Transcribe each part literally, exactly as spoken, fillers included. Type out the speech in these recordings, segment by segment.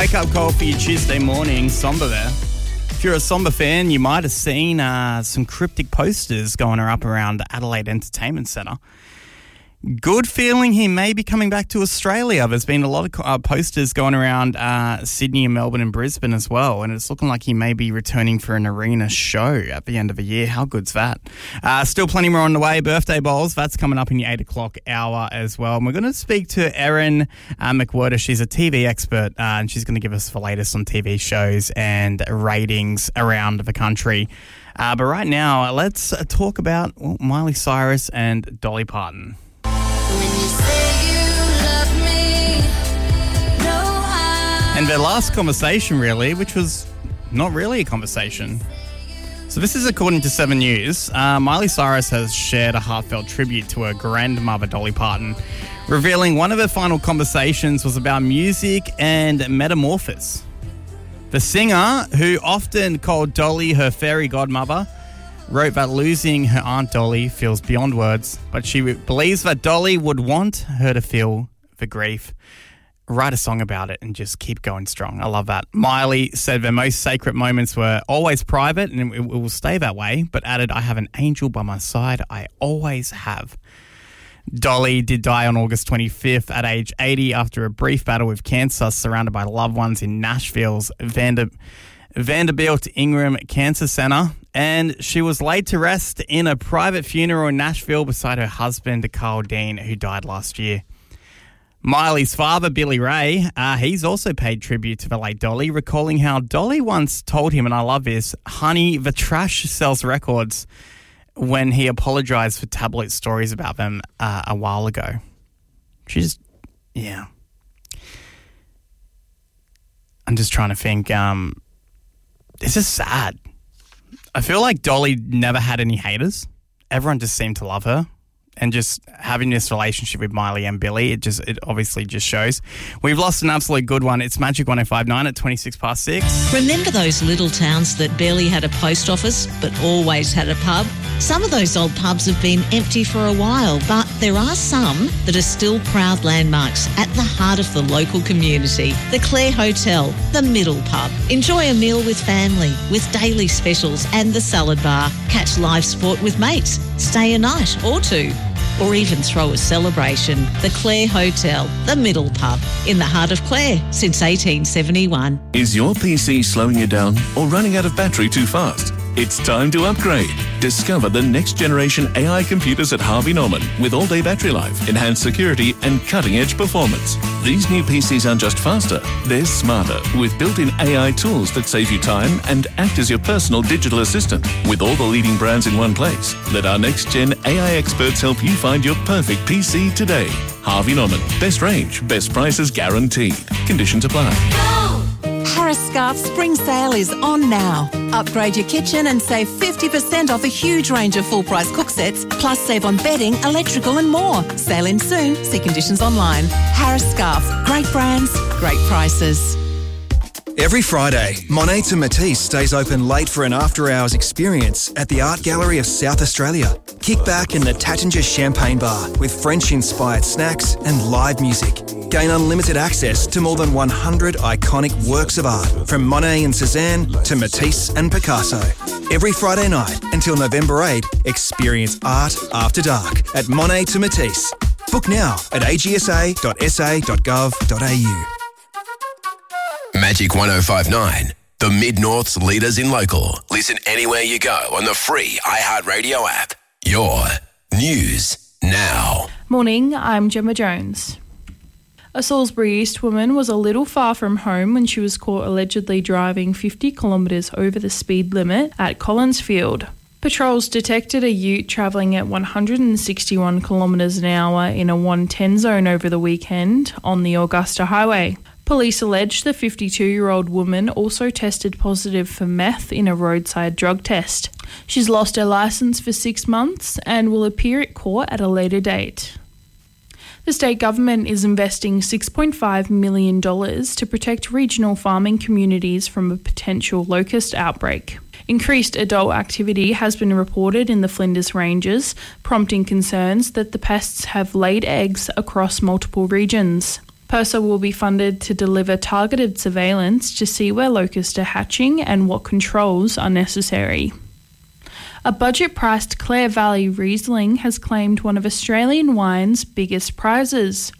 wake-up call for your Tuesday morning. Somber there. If you're a Somber fan, you might have seen uh, some cryptic posters going up around Adelaide Entertainment Centre. Good feeling he may be coming back to Australia. There's been a lot of uh, posters going around uh, Sydney and Melbourne and Brisbane as well, and it's looking like he may be returning for an arena show at the end of the year. How good's that? Uh, still plenty more on the way. Birthday bowls, that's coming up in the eight o'clock hour as well. And we're going to speak to Erin uh, McWhirter. She's a T V expert, uh, and she's going to give us the latest on T V shows and ratings around the country. Uh, but right now, let's uh, talk about well, Miley Cyrus and Dolly Parton. And their last conversation, really, which was not really a conversation. So this is according to Seven News. Uh, Miley Cyrus has shared a heartfelt tribute to her grandmother, Dolly Parton, revealing one of her final conversations was about music and metamorphosis. The singer, who often called Dolly her fairy godmother, wrote that losing her Aunt Dolly feels beyond words, but she believes that Dolly would want her to feel the grief. Write a song about it and just keep going strong. I love that. Miley said their most sacred moments were always private and it will stay that way, but added, I have an angel by my side. I always have. Dolly did die on August twenty-fifth at age eighty after a brief battle with cancer, surrounded by loved ones in Nashville's Vander- Vanderbilt Ingram Cancer Center. And she was laid to rest in a private funeral in Nashville beside her husband, Carl Dean, who died last year. Miley's father, Billy Ray, uh, he's also paid tribute to the late Dolly, recalling how Dolly once told him, and I love this, honey, the trash sells records, when he apologized for tabloid stories about them uh, a while ago. She's, yeah. I'm just trying to think, um, this is sad. I feel like Dolly never had any haters. Everyone just seemed to love her. And just having this relationship with Miley and Billy, it just it obviously just shows. We've lost an absolute good one. It's Magic one oh five point nine at twenty-six past six. Remember those little towns that barely had a post office but always had a pub? Some of those old pubs have been empty for a while, but there are some that are still proud landmarks at the heart of the local community. The Clare Hotel, the Middle Pub. Enjoy a meal with family, with daily specials and the salad bar. Catch live sport with mates. Stay a night or two. Or even throw a celebration. The Clare Hotel, the Middle Pub, in the heart of Clare since eighteen seventy-one. Is your P C slowing you down or running out of battery too fast? It's time to upgrade. Discover the next generation A I computers at Harvey Norman with all-day battery life, enhanced security and cutting-edge performance. These new P Cs aren't just faster, they're smarter with built-in A I tools that save you time and act as your personal digital assistant. With all the leading brands in one place, let our next-gen A I experts help you find your perfect P C today. Harvey Norman. Best range, best prices guaranteed. Conditions apply. Harris Scarf Spring Sale is on now. Upgrade your kitchen and save fifty percent off a huge range of full-price cook sets, plus save on bedding, electrical and more. Sale in soon. See conditions online. Harris Scarf. Great brands, great prices. Every Friday, Monet to Matisse stays open late for an after-hours experience at the Art Gallery of South Australia. Kick back in the Tattinger Champagne Bar with French-inspired snacks and live music. Gain unlimited access to more than one hundred iconic works of art, from Monet and Cézanne to Matisse and Picasso. Every Friday night until November eighth, experience art after dark at Monet to Matisse. Book now at a g s a dot s a dot gov dot a u. Magic one oh five point nine, the Mid-North's leaders in local. Listen anywhere you go on the free iHeartRadio app. Your news now. Morning, I'm Gemma Jones. A Salisbury East woman was a little far from home when she was caught allegedly driving fifty kilometres over the speed limit at Collinsfield. Patrols detected a ute travelling at one hundred sixty-one kilometres an hour in a one ten zone over the weekend on the Augusta Highway. Police allege the fifty-two-year-old woman also tested positive for meth in a roadside drug test. She's lost her licence for six months and will appear at court at a later date. The state government is investing six point five million dollars to protect regional farming communities from a potential locust outbreak. Increased adult activity has been reported in the Flinders Ranges, prompting concerns that the pests have laid eggs across multiple regions. PIRSA will be funded to deliver targeted surveillance to see where locusts are hatching and what controls are necessary. A budget-priced Clare Valley Riesling has claimed one of Australian wine's biggest prizes.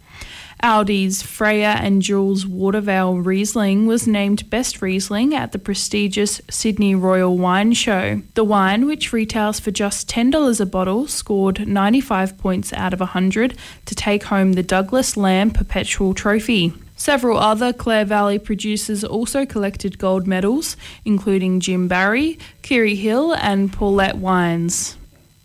Aldi's Freya and Jules Watervale Riesling was named Best Riesling at the prestigious Sydney Royal Wine Show. The wine, which retails for just ten dollars a bottle, scored ninety-five points out of one hundred to take home the Douglas Lamb Perpetual Trophy. Several other Clare Valley producers also collected gold medals, including Jim Barry, Kiri Hill and Paulette Wines.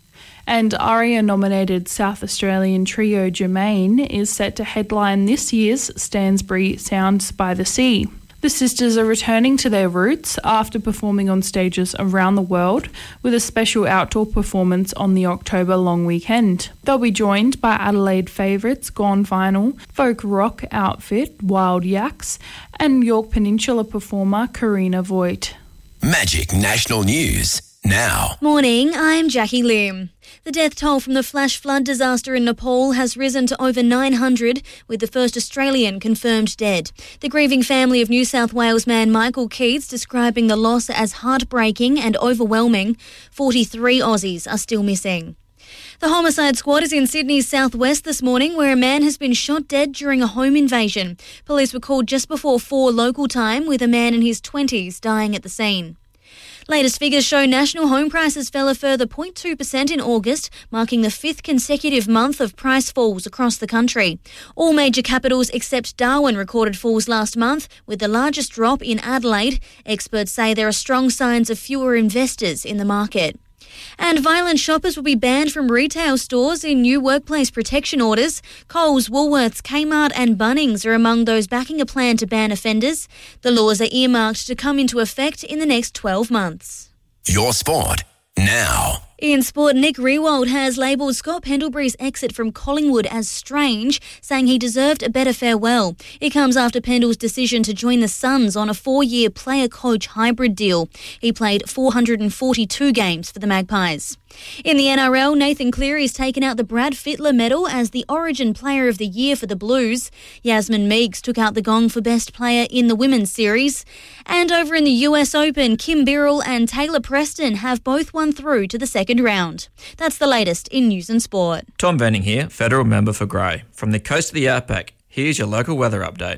And ARIA-nominated South Australian trio Germain is set to headline this year's Stansbury Sounds by the Sea. The sisters are returning to their roots after performing on stages around the world with a special outdoor performance on the October long weekend. They'll be joined by Adelaide favourites Gone Vinyl, folk rock outfit Wild Yaks and York Peninsula performer Karina Voigt. Magic National News now. Morning, I'm Jackie Lim. The death toll from the flash flood disaster in Nepal has risen to over nine hundred, with the first Australian confirmed dead. The grieving family of New South Wales man Michael Keats describing the loss as heartbreaking and overwhelming. forty-three Aussies are still missing. The homicide squad is in Sydney's southwest this morning, where a man has been shot dead during a home invasion. Police were called just before four local time, with a man in his twenties dying at the scene. Latest figures show national home prices fell a further zero point two percent in August, marking the fifth consecutive month of price falls across the country. All major capitals except Darwin recorded falls last month, with the largest drop in Adelaide. Experts say there are strong signs of fewer investors in the market. And violent shoppers will be banned from retail stores in new workplace protection orders. Coles, Woolworths, Kmart and Bunnings are among those backing a plan to ban offenders. The laws are earmarked to come into effect in the next twelve months. Your sport now. In sport, Nick Riewoldt has labelled Scott Pendlebury's exit from Collingwood as strange, saying he deserved a better farewell. It comes after Pendle's decision to join the Suns on a four-year player-coach hybrid deal. He played four hundred forty-two games for the Magpies. In the N R L, Nathan Cleary's taken out the Brad Fittler medal as the Origin Player of the Year for the Blues. Yasmin Meeks took out the gong for Best Player in the Women's Series. And over in the U S Open, Kim Birrell and Taylor Preston have both won through to the second round. That's the latest in news and sport. Tom Venning here, federal member for Grey. From the coast of the outback, here's your local weather update.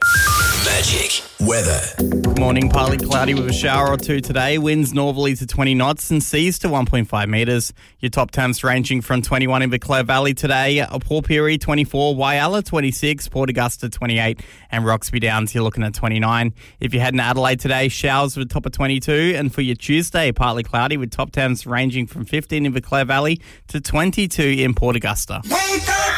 Magic weather. Morning, partly cloudy with a shower or two today. Winds northerly to twenty knots and seas to one point five metres. Your top temps ranging from twenty-one in the Clare Valley today. Port Pirie twenty-four, Whyalla twenty-six, Port Augusta twenty-eight and Roxby Downs you're looking at twenty-nine. If you're heading to Adelaide today, showers with a top of twenty-two. And for your Tuesday, partly cloudy with top temps ranging from fifteen in the Clare Valley to twenty-two in Port Augusta. Wake up!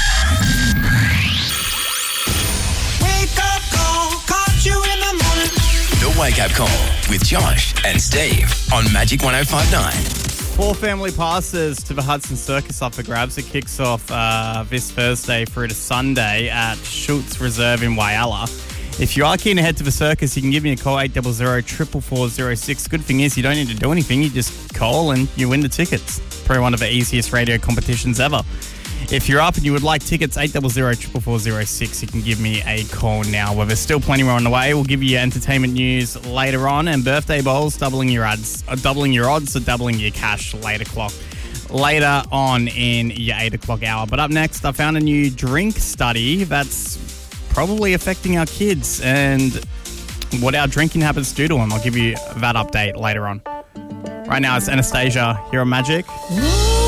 The Wake Up Call with Josh and Steve on Magic one oh five point nine. Four family passes to the Hudson Circus up for grabs. It kicks off uh, this Thursday through to Sunday at Schultz Reserve in Whyalla. If you are keen to head to the circus, you can give me a call, eight hundred, four four four, zero six. Good thing is you don't need to do anything. You just call and you win the tickets. Probably one of the easiest radio competitions ever. If you're up and you would like tickets, eight hundred, four four four, zero six. You can give me a call now. Well, there's still plenty more on the way. We'll give you entertainment news later on, and birthday bowls, doubling your odds, uh, doubling your odds, or doubling your cash later clock. Later on in your eight o'clock hour. But up next, I found a new drink study that's probably affecting our kids and what our drinking habits do to them. I'll give you that update later on. Right now, it's Anastasia here on Magic.